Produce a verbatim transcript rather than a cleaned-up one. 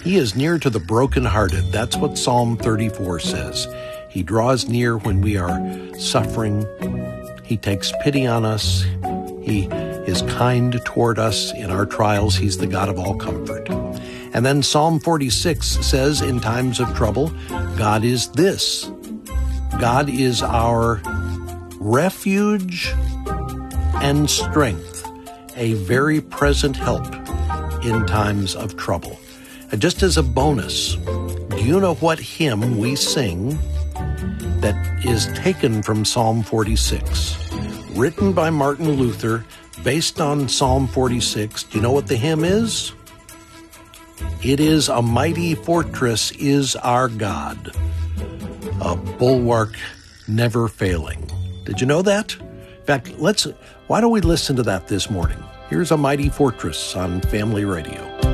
He is near to the brokenhearted. That's what Psalm thirty-four says. He draws near when we are suffering. He takes pity on us. He is kind toward us in our trials. He's the God of all comfort. And then Psalm forty-six says, in times of trouble, God is this. God is our refuge and strength, a very present help in times of trouble. And just as a bonus, do you know what hymn we sing that is taken from Psalm forty-six? Written by Martin Luther, based on Psalm forty-six. Do you know what the hymn is? It is "A Mighty Fortress is Our God, a bulwark never failing." Did you know that? In fact, let's. why don't we listen to that this morning? Here's "A Mighty Fortress" on Family Radio.